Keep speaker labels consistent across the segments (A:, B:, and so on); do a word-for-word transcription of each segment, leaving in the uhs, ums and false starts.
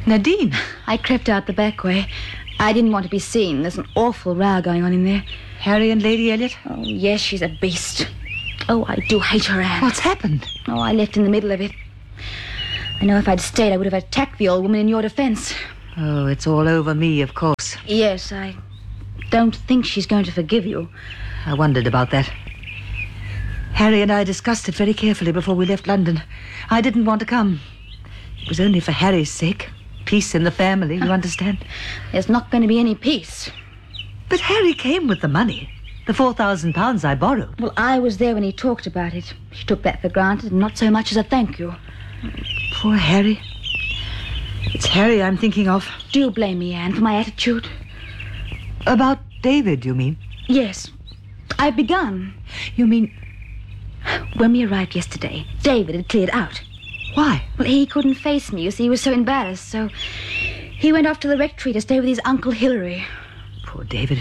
A: Nadine?
B: I crept out the back way. I didn't want to be seen. There's an awful row going on in there.
A: Harry and Lady Elliot?
B: Oh, yes, she's a beast. Oh, I do hate her, Anne.
A: What's happened?
B: Oh, I left in the middle of it. I know if I'd stayed, I would have attacked the old woman in your defense.
A: Oh, it's all over me, of course.
B: Yes, I don't think she's going to forgive you.
A: I wondered about that. Harry and I discussed it very carefully before we left London. I didn't want to come. It was only for Harry's sake. Peace in the family, you understand?
B: There's not going to be any peace.
A: But Harry came with the money. The four thousand pounds I borrowed.
B: Well, I was there when he talked about it. He took that for granted, and not so much as a thank you.
A: Poor Harry. It's Harry I'm thinking of.
B: Do you blame me, Anne, for my attitude?
A: About David, you mean?
B: Yes. I've begun.
A: You mean...
B: When we arrived yesterday, David had cleared out.
A: Why?
B: Well, he couldn't face me, you see. He was so embarrassed, so he went off to the rectory to stay with his Uncle Hilary.
A: Poor David.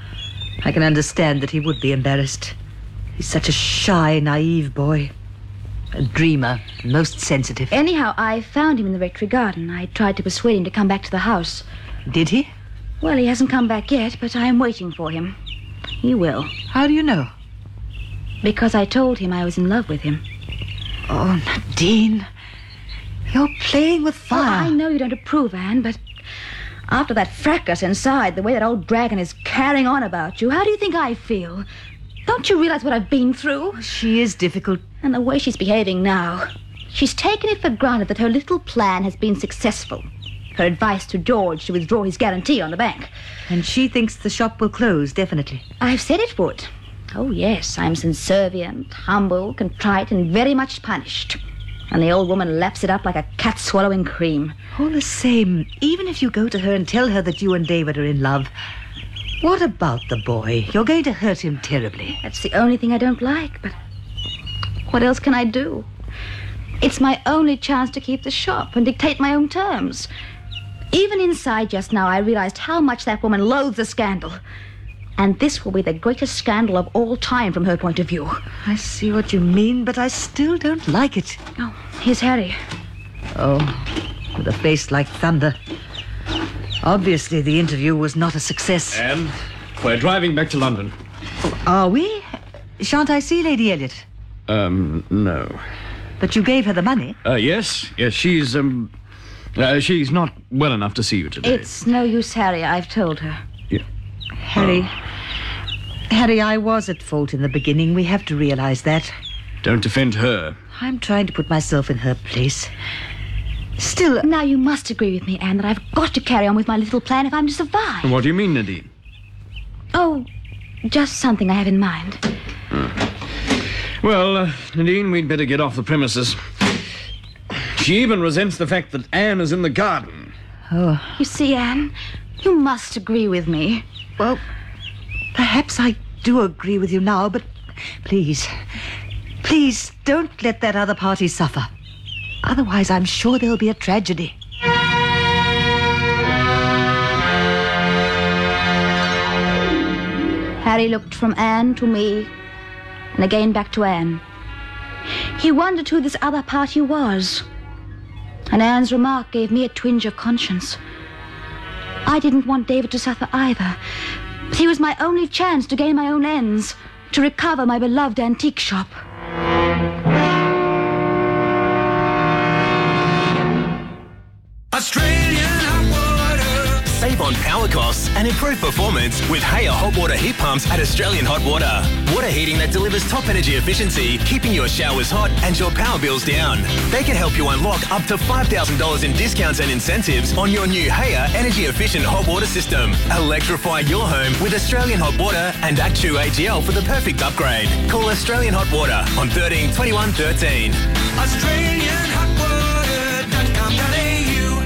A: I can understand that he would be embarrassed. He's such a shy, naive boy. A dreamer, most sensitive.
B: Anyhow, I found him in the rectory garden. I tried to persuade him to come back to the house.
A: Did he?
B: Well, he hasn't come back yet, but I am waiting for him. He will.
A: How do you know?
B: Because I told him I was in love with him.
A: Oh, Nadine. You're playing with fire.
B: Oh, I know you don't approve, Anne, but after that fracas inside, the way that old dragon is carrying on about you, how do you think I feel? Don't you realize what I've been through?
A: She is difficult.
B: And the way she's behaving now. She's taken it for granted that her little plan has been successful. Her advice to George to withdraw his guarantee on the bank.
A: And she thinks the shop will close, definitely.
B: I've said it would. Oh, yes, I'm subservient, humble, contrite, and very much punished. And the old woman laps it up like a cat swallowing cream.
A: All the same, even if you go to her and tell her that you and David are in love, what about the boy? You're going to hurt him terribly.
B: That's the only thing I don't like, but what else can I do? It's my only chance to keep the shop and dictate my own terms. Even inside just now, I realized how much that woman loathes a scandal. And this will be the greatest scandal of all time from her point of view.
A: I see what you mean, but I still don't like it.
B: Oh, here's Harry.
A: Oh, with a face like thunder. Obviously, the interview was not a success.
C: Anne, we're driving back to London.
A: Oh, are we? Shan't I see Lady Elliot?
C: Um, no.
A: But you gave her the money?
C: Uh, yes. Yes, she's, um... Uh, she's not well enough to see you today.
B: It's no use, Harry. I've told her.
C: Yeah.
A: Harry... Oh. Harry, I was at fault in the beginning. We have to realize that.
C: Don't defend her.
A: I'm trying to put myself in her place. Still...
B: Now you must agree with me, Anne, that I've got to carry on with my little plan if I'm to survive.
C: What do you mean, Nadine?
B: Oh, just something I have in mind.
C: Hmm. Well, uh, Nadine, we'd better get off the premises. She even resents the fact that Anne is in the garden.
A: Oh.
B: You see, Anne, you must agree with me.
A: Well, perhaps I do agree with you now, but please, please don't let that other party suffer. Otherwise, I'm sure there'll be a tragedy.
B: Harry looked from Anne to me, and again back to Anne. He wondered who this other party was. And Anne's remark gave me a twinge of conscience. I didn't want David to suffer either. But he was my only chance to gain my own ends, to recover my beloved antique shop.
D: Australian hot water. Save on power costs and improve performance with Haier hot water heat pumps at Australian Hot Water. Water heating that delivers top energy efficiency, keeping your showers hot and your power bills down. They can help you unlock up to five thousand dollars in discounts and incentives on your new Haier energy efficient hot water system. Electrify your home with Australian Hot Water and Actu A G L for the perfect upgrade. Call Australian Hot Water on thirteen twenty-one thirteen. Australian Hot Water dot com dot a u.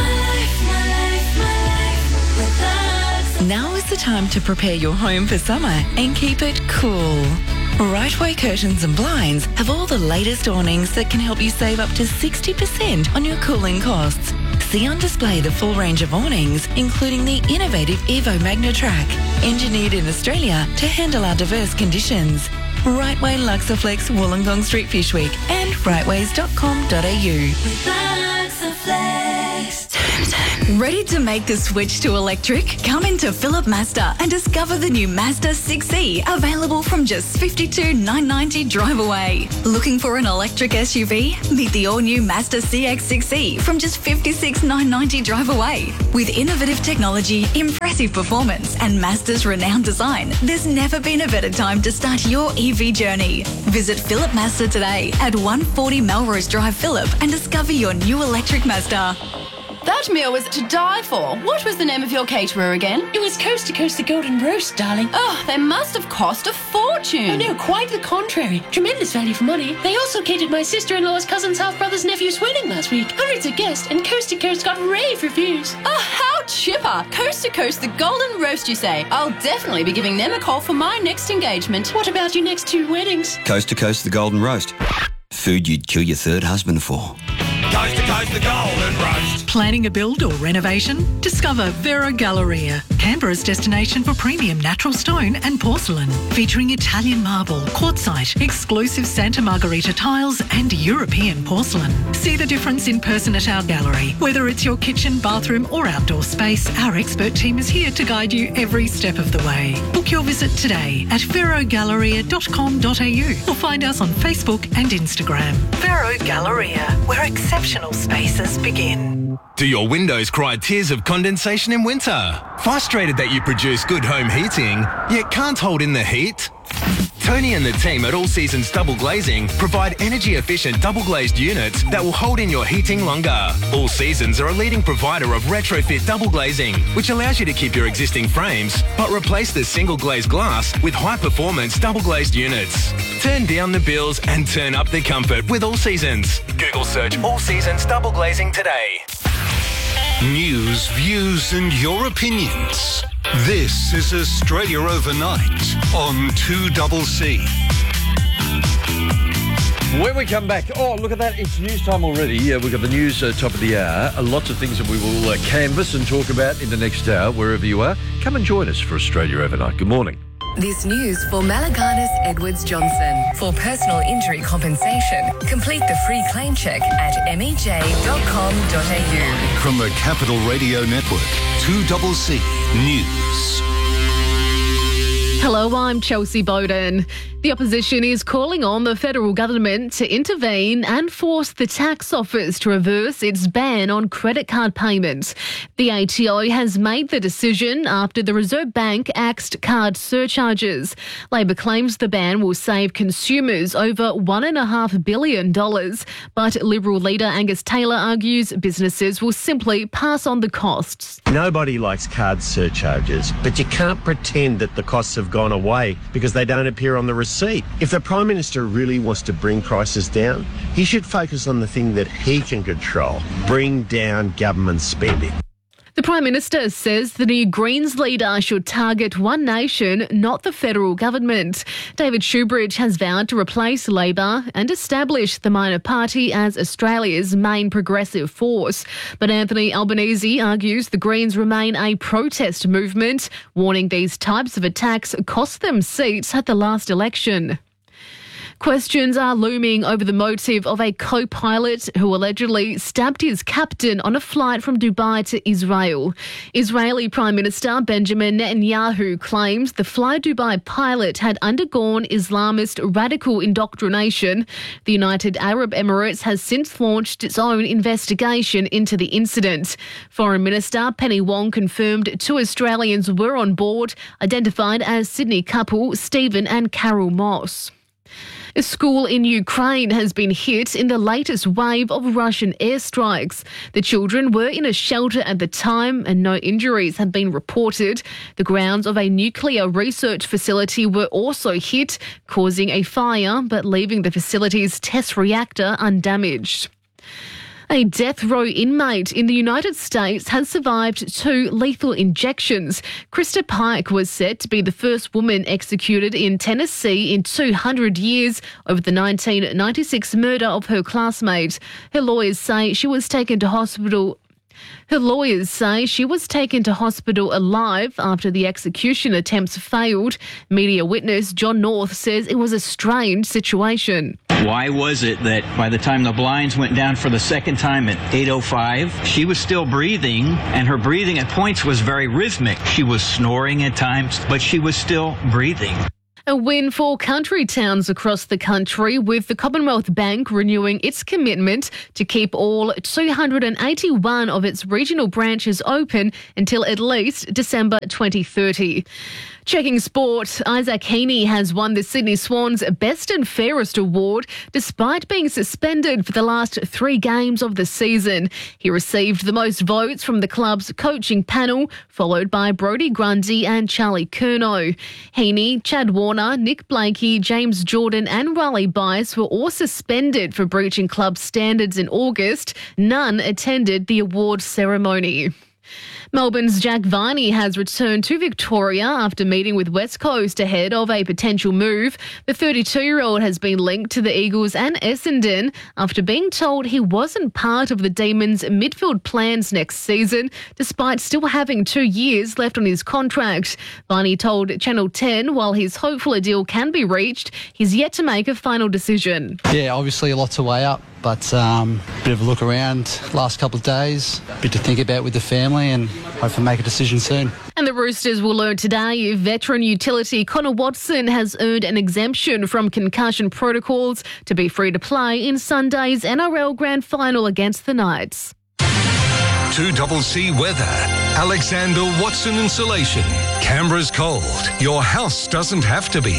E: Now is the time to prepare your home for summer and keep it cool. Rightway Curtains and Blinds have all the latest awnings that can help you save up to sixty percent on your cooling costs. See on display the full range of awnings, including the innovative Evo MagnaTrack, engineered in Australia to handle our diverse conditions. Rightway Luxaflex, Wollongong Street, Fishwick, and rightways dot com dot a u.
F: With Luxaflex. Ready to make the switch to electric? Come into Philip Mazda and discover the new Mazda six E, available from just fifty-two thousand nine hundred ninety dollars drive away. Looking for an electric S U V? Meet the all-new Mazda C X six E from just fifty-six thousand nine hundred ninety dollars drive away. With innovative technology, impressive performance and Mazda's renowned design, there's never been a better time to start your E V journey. Visit Philip Mazda today at one forty Melrose Drive, Phillip, and discover your new electric Mazda.
G: That meal was to die for. What was the name of your caterer again?
H: It was Coast to Coast the Golden Roast, darling.
G: Oh, they must have cost a fortune.
H: Oh, no, quite the contrary. Tremendous value for money. They also catered my sister-in-law's cousin's half-brother's nephew's wedding last week. Hundreds of guests, and Coast to Coast got rave reviews.
G: Oh, how chipper. Coast to Coast the Golden Roast, you say? I'll definitely be giving them a call for my next engagement.
H: What about your next two weddings?
I: Coast to Coast the Golden Roast. Food you'd kill your third husband for.
J: Coast to Coast the Golden Roast.
K: Planning a build or renovation? Discover Vero Galleria, Canberra's destination for premium natural stone and porcelain, featuring Italian marble, quartzite, exclusive Santa Margherita tiles and European porcelain. See the difference in person at our gallery. Whether it's your kitchen, bathroom or outdoor space, our expert team is here to guide you every step of the way. Book your visit today at vero galleria dot com dot a u or find us on Facebook and Instagram. Vero Galleria, where exceptional spaces begin.
D: Do your windows cry tears of condensation in winter? Frustrated that you produce good home heating, yet can't hold in the heat? Tony and the team at All Seasons Double Glazing provide energy-efficient double-glazed units that will hold in your heating longer. All Seasons are a leading provider of retrofit double glazing, which allows you to keep your existing frames, but replace the single-glazed glass with high-performance double-glazed units. Turn down the bills and turn up the comfort with All Seasons. Google search All Seasons Double Glazing today.
J: News, views and your opinions. This is Australia Overnight on two C C.
C: When we come back, oh, look at that, it's news time already. Yeah, we've got the news uh, top of the hour. Uh, lots of things that we will uh, canvass and talk about in the next hour, wherever you are. Come and join us for Australia Overnight. Good morning.
L: This news for Malaganas Edwards Johnson. For personal injury compensation, complete the free claim check at m e j dot com dot a u.
J: From the Capital Radio Network, two C C News.
M: Hello, I'm Chelsea Bowden. The opposition is calling on the federal government to intervene and force the tax office to reverse its ban on credit card payments. The A T O has made the decision after the Reserve Bank axed card surcharges. Labor claims the ban will save consumers over one point five billion dollars, but Liberal leader Angus Taylor argues businesses will simply pass on the costs.
N: Nobody likes card surcharges, but you can't pretend that the costs have gone away because they don't appear on the receipt. If the Prime Minister really wants to bring prices down, he should focus on the thing that he can control, bring down government spending.
M: The Prime Minister says the new Greens leader should target one nation, not the federal government. David Shoebridge has vowed to replace Labor and establish the minor party as Australia's main progressive force. But Anthony Albanese argues the Greens remain a protest movement, warning these types of attacks cost them seats at the last election. Questions are looming over the motive of a co-pilot who allegedly stabbed his captain on a flight from Dubai to Israel. Israeli Prime Minister Benjamin Netanyahu claims the Fly Dubai pilot had undergone Islamist radical indoctrination. The United Arab Emirates has since launched its own investigation into the incident. Foreign Minister Penny Wong confirmed two Australians were on board, identified as Sydney couple Stephen and Carol Moss. A school in Ukraine has been hit in the latest wave of Russian airstrikes. The children were in a shelter at the time and no injuries have been reported. The grounds of a nuclear research facility were also hit, causing a fire but leaving the facility's test reactor undamaged. A death row inmate in the United States has survived two lethal injections. Krista Pike was said to be the first woman executed in Tennessee in two hundred years over the nineteen ninety-six murder of her classmate. Her lawyers say she was taken to hospital Her lawyers say she was taken to hospital alive after the execution attempts failed. Media witness John North says it was a strange situation.
O: Why was it that by the time the blinds went down for the second time at eight oh five, she was still breathing, and her breathing at points was very rhythmic. She was snoring at times, but she was still breathing.
M: A win for country towns across the country, with the Commonwealth Bank renewing its commitment to keep all two hundred eighty-one of its regional branches open until at least December twenty thirty. Checking sport, Isaac Heaney has won the Sydney Swans Best and Fairest award despite being suspended for the last three games of the season. He received the most votes from the club's coaching panel, followed by Brodie Grundy and Charlie Curnow. Heaney, Chad Warner, Nick Blakey, James Jordan and Riley Bice were all suspended for breaching club standards in August. None attended the award ceremony. Melbourne's Jack Viney has returned to Victoria after meeting with West Coast ahead of a potential move. The thirty-two-year-old has been linked to the Eagles and Essendon after being told he wasn't part of the Demons' midfield plans next season, despite still having two years left on his contract. Viney told Channel ten while he's hopeful a deal can be reached, he's yet to make a final decision.
P: Yeah, obviously a lot to weigh up, but um, a bit of a look around last couple of days, a bit to think about with the family, and hopefully make a decision soon.
M: And the Roosters will learn today if veteran utility Connor Watson has earned an exemption from concussion protocols to be free to play in Sunday's N R L Grand Final against the Knights.
J: two double C weather. Alexander Watson Insulation. Canberra's cold. Your house doesn't have to be.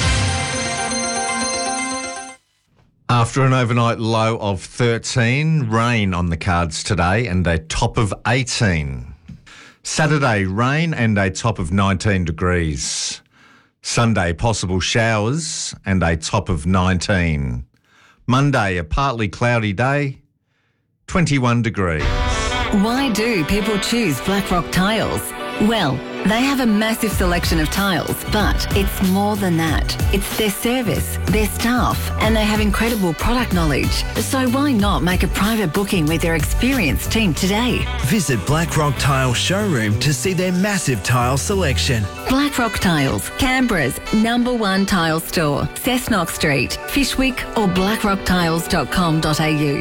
Q: After an overnight low of thirteen, rain on the cards today and a top of eighteen. Saturday, rain and a top of nineteen degrees. Sunday, possible showers and a top of nineteen. Monday, a partly cloudy day, twenty-one degrees.
R: Why do people choose Blackrock Tiles? Well, they have a massive selection of tiles, but it's more than that. It's their service, their staff, and they have incredible product knowledge. So why not make a private booking with their experienced team today?
S: Visit Blackrock Tile Showroom to see their massive tile selection.
R: Blackrock Tiles, Canberra's number one tile store. Cessnock Street, Fishwick or blackrock tiles dot com dot a u.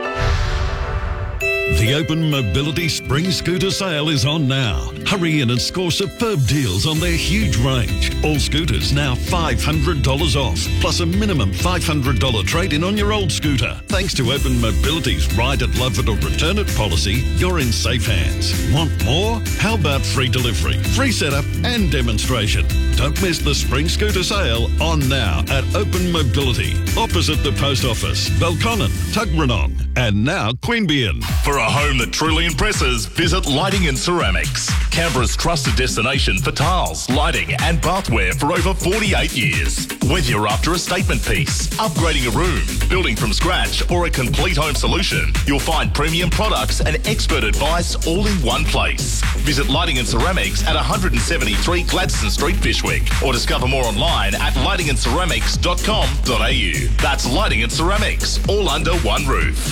T: The Open Mobility Spring Scooter Sale is on now. Hurry in and score superb deals on their huge range. All scooters now five hundred dollars off, plus a minimum five hundred dollars trade-in on your old scooter. Thanks to Open Mobility's Ride it, Love it or Return it policy, you're in safe hands. Want more? How about free delivery, free setup and demonstration? Don't miss the Spring Scooter Sale on now at Open Mobility, opposite the Post Office, Belconnen, Tuggeranong, and now Queanbeyan.
U: For a home that truly impresses, visit Lighting and Ceramics, Canberra's trusted destination for tiles, lighting and bathware for over forty-eight years. Whether you're after a statement piece, upgrading a room, building from scratch or a complete home solution, you'll find premium products and expert advice all in one place. Visit Lighting and Ceramics at one seventy-three Gladstone Street, Fishwick, or discover more online at lighting and ceramics dot com dot a u. That's Lighting and Ceramics, all under one roof.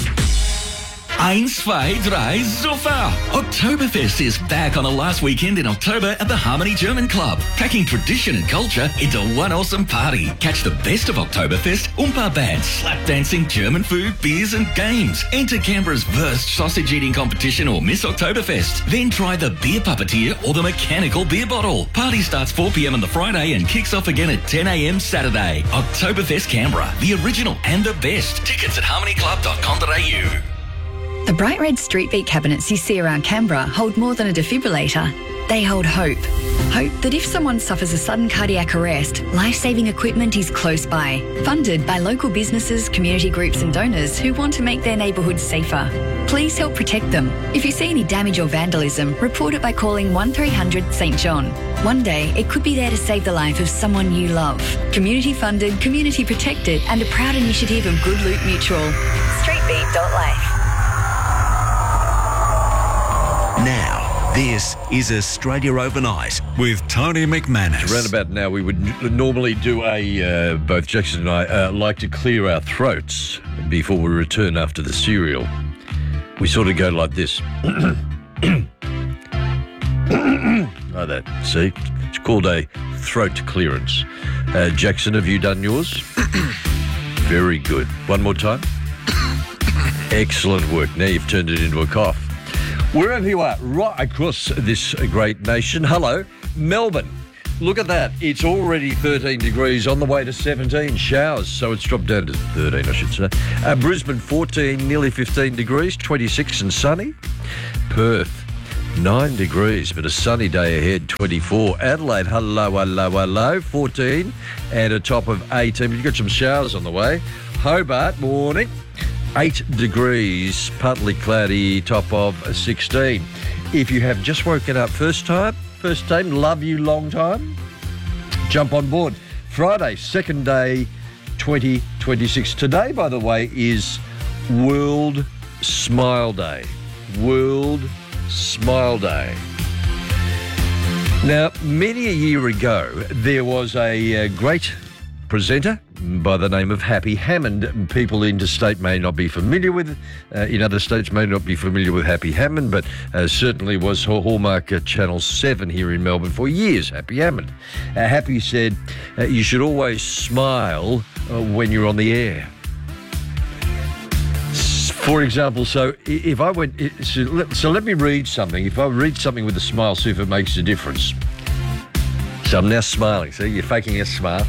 V: Eins, zwei, drei, super! Oktoberfest is back on the last weekend in October at the Harmony German Club, packing tradition and culture into one awesome party. Catch the best of Oktoberfest, Oompa bands, slap dancing, German food, beers and games. Enter Canberra's Wurst sausage eating competition or Miss Oktoberfest. Then try the beer puppeteer or the mechanical beer bottle. Party starts four p.m. on the Friday and kicks off again at ten a.m. Saturday. Oktoberfest Canberra, the original and the best. Tickets at harmony club dot com dot a u.
W: The bright red street beat cabinets you see around Canberra hold more than a defibrillator. They hold hope. Hope that if someone suffers a sudden cardiac arrest, life-saving equipment is close by. Funded by local businesses, community groups and donors who want to make their neighbourhoods safer. Please help protect them. If you see any damage or vandalism, report it by calling one three hundred St John. One day, it could be there to save the life of someone you love. Community funded, community protected and a proud initiative of Good Loot Mutual. street beat dot life.
X: Now, this is Australia Overnight with Tony McManus.
C: Around about now, we would n- normally do a, uh, both Jackson and I uh, like to clear our throats before we return after the cereal. we sort of go like this. Like that. See? It's called a throat clearance. Uh, Jackson, have you done yours? Very good. One more time. Excellent work. Now you've turned it into a cough. Wherever you are, right across this great nation. Hello, Melbourne. Look at that. It's already thirteen degrees, on the way to seventeen. Showers, so it's dropped down to thirteen, I should say. Uh, Brisbane, fourteen, nearly fifteen degrees, twenty-six and sunny. Perth, nine degrees, but a sunny day ahead, twenty-four. Adelaide, hello, hello, hello, fourteen, and a top of eighteen. You've got some showers on the way. Hobart, morning, eight degrees, partly cloudy, top of sixteen. If you have just woken up first time, first time, love you long time, jump on board. Friday, second day, twenty twenty-six. Today, by the way, is World Smile Day. World Smile Day. Now, many a year ago, there was a uh, great presenter by the name of Happy Hammond. People interstate may not be familiar with, uh, in other states may not be familiar with Happy Hammond, but uh, certainly was Hallmark uh, Channel seven here in Melbourne for years, Happy Hammond. Uh, Happy said, uh, you should always smile uh, when you're on the air. For example, so if I went, so let, so let me read something. If I read something with a smile, see if it makes a difference. So I'm now smiling. See, you're faking a smile.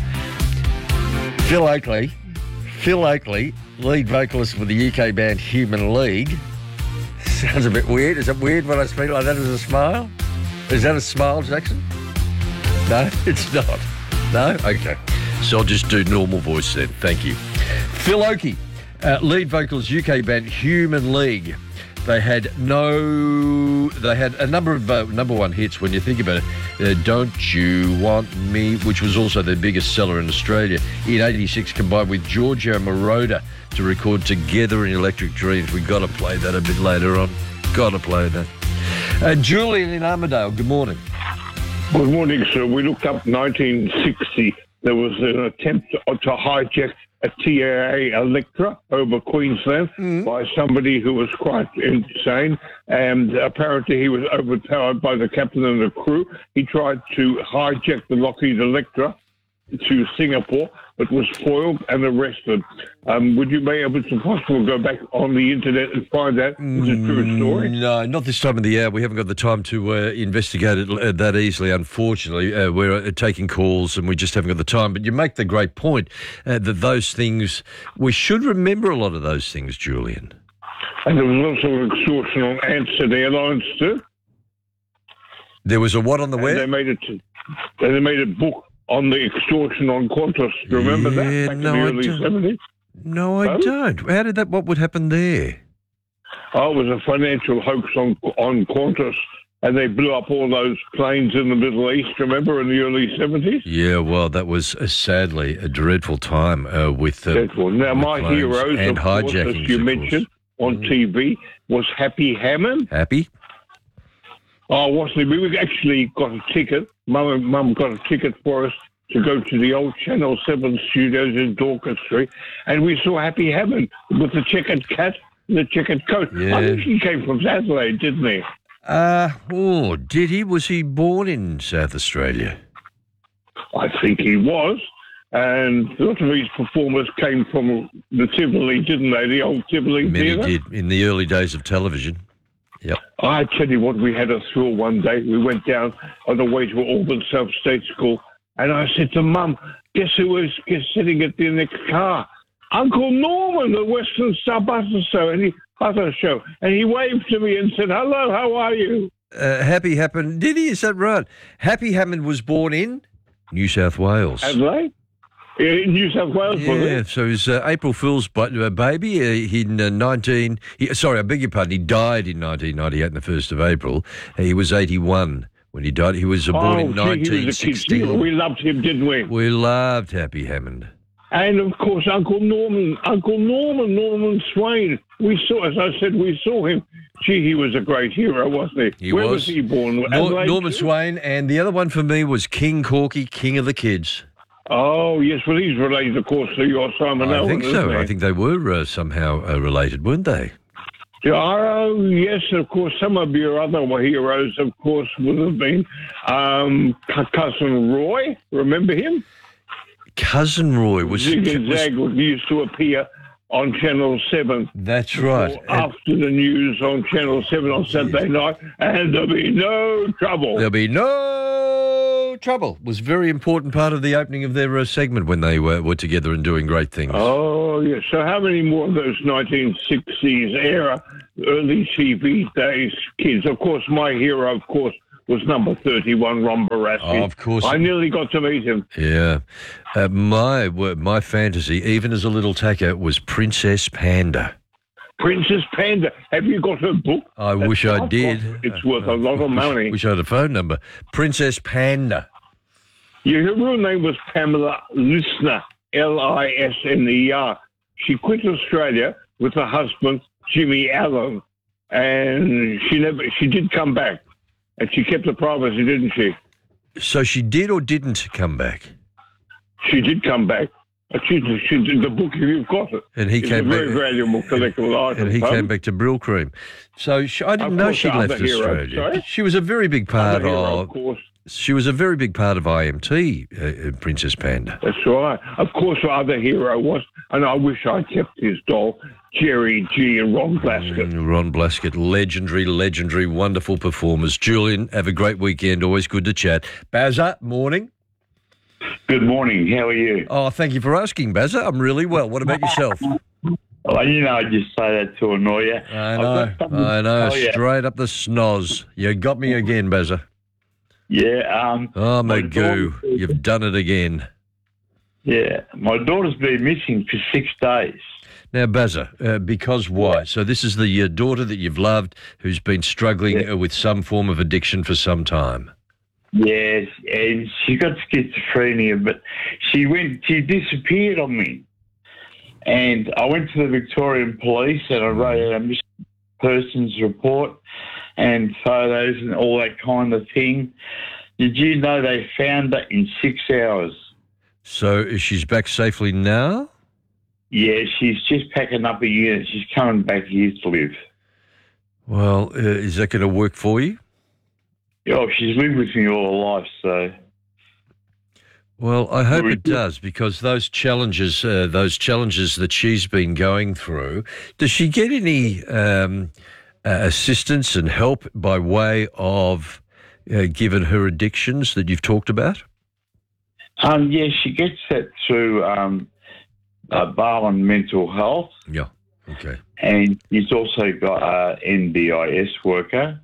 C: Phil Oakley, Phil Oakley, lead vocalist with the U K band Human League. Sounds a bit weird. Is it weird when I speak like that as a smile? Is that a smile, Jackson? No, it's not. No? Okay. So I'll just do normal voice then. Thank you. Phil Oakley, uh, lead vocalist U K band Human League. They had no, they had a number of uh, number one hits when you think about it. Uh, Don't You Want Me, which was also their biggest seller in Australia in eighty-six, combined with Giorgio Moroder to record Together in Electric Dreams. We've got to play that a bit later on. Got to play that. Uh, Julian in Armidale, good morning.
A: Good morning, sir. We looked up nineteen sixty. There was an attempt to, to hijack a T A A Electra over Queensland mm. by somebody who was quite insane, and apparently he was overpowered by the captain and the crew. He tried to hijack the Lockheed Electra to Singapore, but was foiled and arrested. Um, would you be able to possibly go back on the internet and find out it's a true story?
C: No, not this time of the year. We haven't got the time to uh, investigate it uh, that easily, unfortunately. Uh, we're uh, taking calls and we just haven't got the time. But you make the great point uh, that those things, we should remember a lot of those things, Julian.
A: And there was also an extortion on Ansett Airlines too.
C: There was a what on the web?
A: They made it. They made a book on the extortion on Qantas. Do you remember
C: yeah,
A: that back
C: no,
A: in the
C: I
A: early
C: don't.
A: seventies?
C: No, I
A: Oh?
C: don't. How did that? What would happen there?
A: Oh, it was a financial hoax on on Qantas, and they blew up all those planes in the Middle East, remember, in the early seventies?
C: Yeah, well, that was uh, sadly a dreadful time uh, with uh,
A: Dreadful. Now,
C: with
A: my
C: planes
A: heroes,
C: and
A: of course,
C: hijackings,
A: as you
C: of
A: mentioned, on T V, was Happy Hammond.
C: Happy?
A: Oh, wasn't he? We actually got a ticket. Mum and Mum got a ticket for us to go to the old Channel seven studios in Dorcas Street, and we saw Happy Hammond with the checkered cat and the checkered coat.
C: Yeah.
A: I think he came from Adelaide, didn't he?
C: Uh, oh, did he? Was he born in South Australia?
A: I think he was. And a lot of his performers came from the Tivoli, didn't they? The old Tivoli
C: Many
A: Theatre.
C: did, in the early days of television. Yep.
A: I tell you what, we had a thrill one day. We went down on the way to Auburn South State School, and I said to Mum, guess who was guess sitting at the next car? Uncle Norman, the Western Star Butter Show, and he, Butter Show, and he waved to me and said, hello, how are you?
C: Uh, Happy Hammond, did he? Is that right? Happy Hammond was born in New South Wales.
A: Adelaide? In New South Wales, was
C: Yeah,
A: it?
C: so he was uh, April Fool's bu- uh, baby uh, in uh, nineteen... He, sorry, I beg your pardon, he died in nineteen ninety-eight on the first of April. Uh, he was eighty-one when he died. He was uh, born
A: oh,
C: in
A: gee, he was a
C: nineteen
A: kid
C: sixteen.
A: hero. We loved him, didn't we?
C: We loved Happy Hammond.
A: And, of course, Uncle Norman, Uncle Norman, Norman Swain. We saw, as I said, we saw him. Gee, he was a great hero, wasn't he?
C: He
A: Where
C: was.
A: was he born?
C: Nor-
A: Adelaide
C: Norman
A: too?
C: Swain, and the other one for me was King Corky, King of the Kids.
A: Oh, yes, well, he's related, of course, to your Simon
C: I
A: Owen,
C: think
A: isn't
C: so.
A: he?
C: I think they were uh, somehow uh, related, weren't they?
A: Oh, yes, of course. Some of your other heroes, of course, would have been um, Cousin Roy. Remember him?
C: Cousin Roy was...
A: Zig and Zag used to appear on Channel seven.
C: That's right.
A: After the news on Channel seven on Saturday night, and there'll be no trouble.
C: There'll be no trouble. Was a very important part of the opening of their uh, segment when they were, were together and doing great things.
A: Oh, yes. So how many more of those nineteen sixties era, early T V days kids? Of course, my hero, of course, was number thirty-one, Ron Barassi.
C: Oh, of course.
A: I nearly got to meet him.
C: Yeah. Uh, my my fantasy, even as a little tacker, was Princess Panda.
A: Princess Panda. Have you got her book?
C: I That's wish I did.
A: It's worth a lot of money.
C: Wish I had a phone number. Princess Panda.
A: Yeah, her real name was Pamela Lisner, L I S N E R. She quit Australia with her husband, Jimmy Allen, and she never. She did come back. And she kept the privacy, didn't she?
C: So she did or didn't come back?
A: She did come back. She, she did the book, if you've got it.
C: And he
A: it's
C: came
A: a very
C: back,
A: valuable collectible item.
C: And he
A: huh?
C: came back to Brill Cream. So she, I didn't
A: Of
C: know
A: course,
C: she'd
A: other
C: left
A: hero,
C: Australia.
A: sorry?
C: She was a very big part
A: Other hero,
C: of...
A: of course.
C: She was a very big part of I M T, uh, Princess Panda.
A: That's right. Of course, our other hero was, and I wish I kept his doll, Jerry G and Ron Blaskett.
C: Mm, Ron Blaskett, legendary, legendary, wonderful performers. Julian, have a great weekend. Always good to chat. Bazza, morning.
B: Good morning. How are you?
C: Oh, thank you for asking, Bazza. I'm really well. What about yourself?
B: Well, you know, I just say that to annoy you.
C: I know, I know.
B: Oh, yeah.
C: Straight up the snoz. You got me again, Bazza.
B: Yeah. Um,
C: oh,
B: my
C: Magoo,
B: daughter-
C: you've done it again.
B: Yeah. My daughter's been missing for six days.
C: Now, Bazza, uh, because why? So this is the uh, daughter that you've loved who's been struggling
B: Yeah.
C: uh, with some form of addiction for some time.
B: Yes, and she got schizophrenia, but she went, she disappeared on me. And I went to the Victorian Police and I wrote a missing persons report and photos and all that kind of thing. Did you know they found her in six hours?
C: So she's back safely now?
B: Yeah, she's just packing up a unit. She's coming back here to live.
C: Well, uh, is that going to work for you?
B: Oh, she's lived with me all her life, so...
C: Well, I hope it does, because those challenges, uh, those challenges that she's been going through, does she get any um, uh, assistance and help by way of, uh, given her addictions that you've talked about?
B: Um, yeah, she gets that through um, uh, Barwon Mental Health.
C: Yeah, okay.
B: And she's also got an N D I S worker.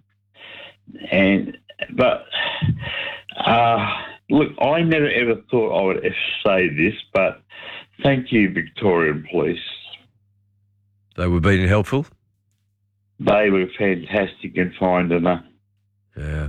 B: And But... Uh, Look, I never ever thought I would ever say this, but thank you, Victorian Police.
C: They were being helpful?
B: They were fantastic in finding her.
C: Yeah.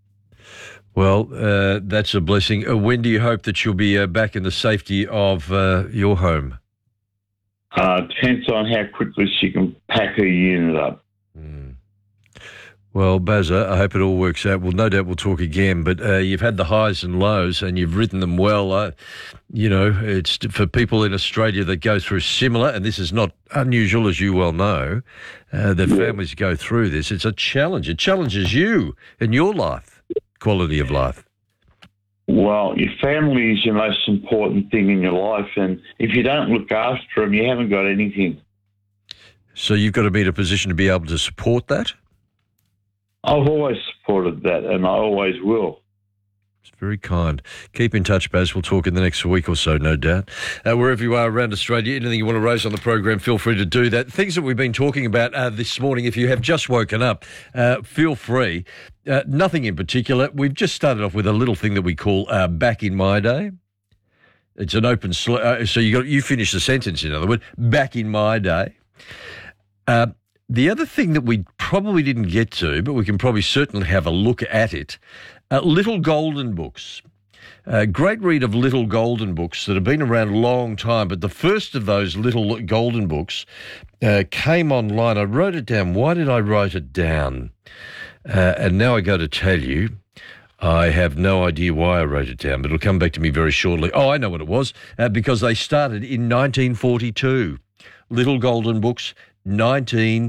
C: Well, uh, that's a blessing. Uh, when do you hope that you'll be uh, back in the safety of uh, your home?
B: Uh, depends on how quickly she can pack her unit up.
C: Mm. Well, Bazza, I hope it all works out. Well, no doubt we'll talk again, but uh, you've had the highs and lows and you've ridden them well. Uh, you know, it's for people in Australia that go through similar, and this is not unusual, as you well know, uh, that
B: Yeah.
C: families go through this. It's a challenge. It challenges you and your life, quality of life.
B: Well, your family is your most important thing in your life, and if you don't look after them, you haven't got anything.
C: So you've got to be in a position to be able to support that?
B: I've always supported that, and I always will.
C: It's very kind. Keep in touch, Baz. We'll talk in the next week or so, no doubt. Uh, wherever you are around Australia, anything you want to raise on the program, feel free to do that. Things that we've been talking about uh, this morning, if you have just woken up, uh, feel free. Uh, nothing in particular. We've just started off with a little thing that we call uh, Back in My Day. It's an open... Sl- uh, so you got you finish the sentence, in other words. Back in my day. Uh, the other thing that we probably didn't get to, but we can probably certainly have a look at it, uh, Little Golden Books. Uh, great read of Little Golden Books that have been around a long time, but the first of those Little Golden Books uh, came online. I wrote it down. Why did I write it down? Uh, and now I go to tell you. I have no idea why I wrote it down, but it'll come back to me very shortly. Oh, I know what it was, uh, because they started in nineteen forty-two. Little Golden Books, nineteen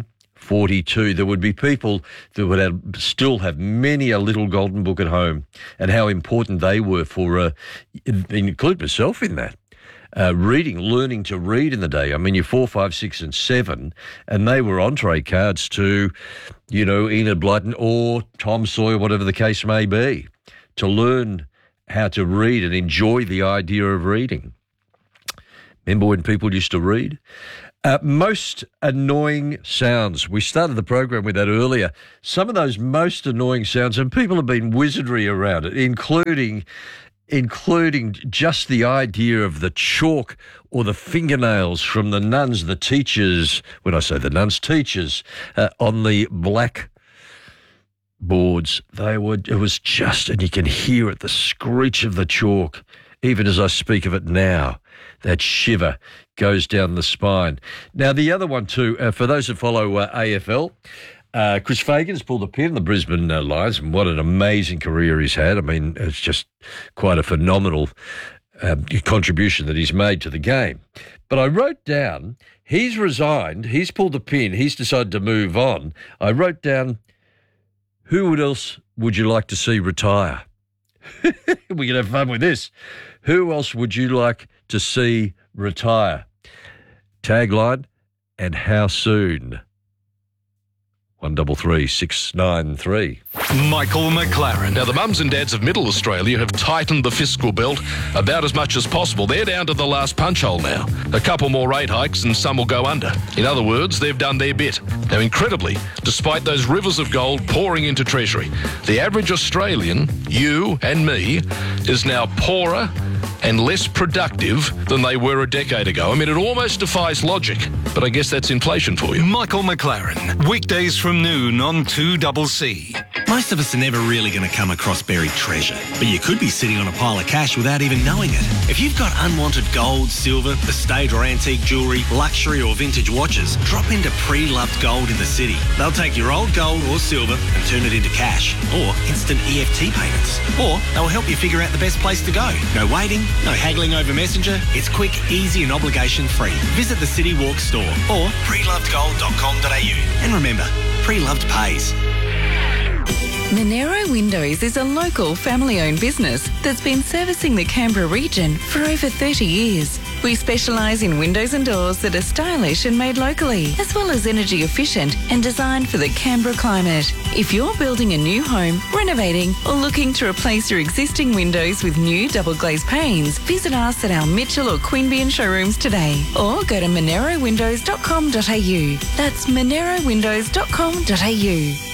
C: forty-two. There would be people that would have, still have many a little golden book at home, and how important they were for, uh, include myself in that. Uh, reading, learning to read in the day. I mean, you're four, five, six, and seven, and they were entree cards to, you know, Enid Blyton or Tom Sawyer, whatever the case may be, to learn how to read and enjoy the idea of reading. Remember when people used to read? Uh, most annoying sounds. We started the program with that earlier. Some of those most annoying sounds, and people have been wizardry around it, including... including just the idea of the chalk or the fingernails from the nuns, the teachers, when I say the nuns, teachers, uh, on the black boards. They were, it was just, and you can hear it, the screech of the chalk, even as I speak of it now. That shiver goes down the spine. Now, the other one too, uh, for those that follow uh, A F L, Uh, Chris Fagan's pulled the pin in the Brisbane uh, Lions, and what an amazing career he's had. I mean, it's just quite a phenomenal uh, contribution that he's made to the game. But I wrote down, he's resigned, he's pulled the pin, he's decided to move on. I wrote down, who else would you like to see retire? We can have fun with this. Who else would you like to see retire? Tagline, and how soon? One double three six nine three.
E: Michael McLaren. Now, the mums and dads of Middle Australia have tightened the fiscal belt about as much as possible. They're down to the last punch hole now. A couple more rate hikes and some will go under. In other words, they've done their bit. Now, incredibly, despite those rivers of gold pouring into Treasury, the average Australian, you and me, is now poorer and less productive than they were a decade ago. I mean, it almost defies logic, but I guess that's inflation for you.
J: Michael McLaren, weekdays from noon on two C C.
F: Most of us are never really going to come across buried treasure, but you could be sitting on a pile of cash without even knowing it. If you've got unwanted gold, silver, estate or antique jewellery, luxury or vintage watches, drop into Pre-Loved Gold in the city. They'll take your old gold or silver and turn it into cash, or instant E F T payments. Or they'll help you figure out the best place to go. No waiting, no haggling over Messenger. It's quick, easy and obligation-free. Visit the City Walk store or pre loved gold dot com dot a u. And remember, Pre-Loved pays.
G: Monero Windows is a local family-owned business that's been servicing the Canberra region for over thirty years. We specialise in windows and doors that are stylish and made locally, as well as energy efficient and designed for the Canberra climate. If you're building a new home, renovating or looking to replace your existing windows with new double glazed panes, visit us at our Mitchell or Queanbeyan showrooms today, or go to monero windows dot com dot a u. That's monero windows dot com dot a u.